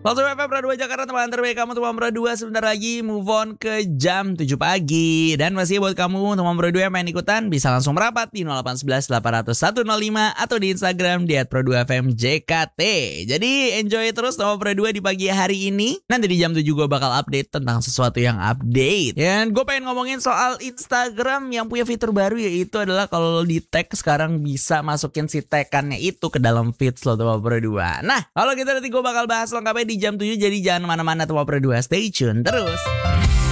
Langsung FM Pro 2 Jakarta, teman terbaik kamu teman Pro 2. Sebentar lagi move on ke jam 7 pagi. Dan masih buat kamu teman Pro 2 yang main ikutan, bisa langsung merapat di 0811 800 105 atau di Instagram di @pro2fmjkt. Jadi enjoy terus teman Pro 2 di pagi hari ini. Nanti di jam 7 gue bakal update tentang sesuatu yang update. Dan gue pengen ngomongin soal Instagram yang punya fitur baru, yaitu adalah kalau di tag sekarang bisa masukin si tag-annya itu ke dalam feeds lo teman Pro 2. Nah, kalau gitu nanti gue bakal bahas lengkapnya di jam 7, jadi jangan kemana-mana teman Pro 2, stay tune terus.